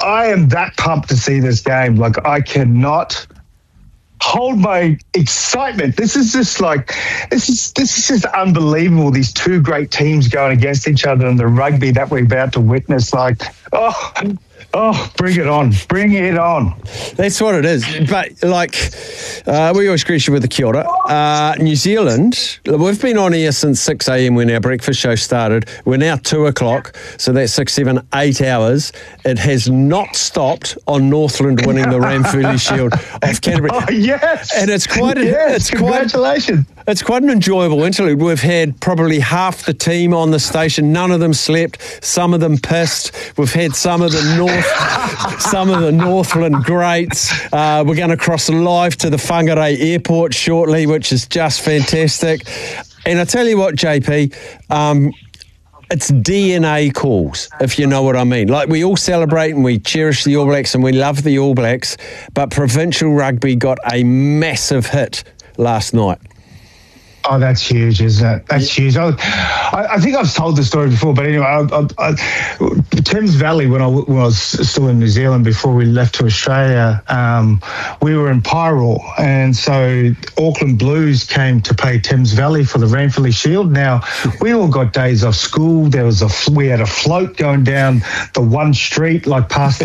I am that pumped to see this game. Like, I cannot hold my excitement. This is just just unbelievable. These two great teams going against each other in the rugby that we're about to witness. Like, bring it on. Bring it on. That's what it is. But, like, we always greet you with a kia ora. New Zealand, we've been on here since 6 a.m. when our breakfast show started. We're now 2 o'clock, so that's 6, 7, 8 hours. It has not stopped on Northland winning the Ranfurly Shield of Canterbury. Oh, yes. And it's quite... Congratulations. It's quite an enjoyable interlude. We've had probably half the team on the station. None of them slept. Some of them pissed. We've had some of the Northland greats. We're going to cross live to the Whangarei Airport shortly, which is just fantastic. And I tell you what, JP, it's DNA calls, if you know what I mean. Like, we all celebrate and we cherish the All Blacks and we love the All Blacks, but provincial rugby got a massive hit last night. Oh, that's huge, isn't it? That's huge. I think I've told the story before, but anyway, Thames Valley, when I was still in New Zealand before we left to Australia, we were in Pyral, and so Auckland Blues came to play Thames Valley for the Ranfurly Shield. Now, we all got days off school. We had a float going down the one street, like past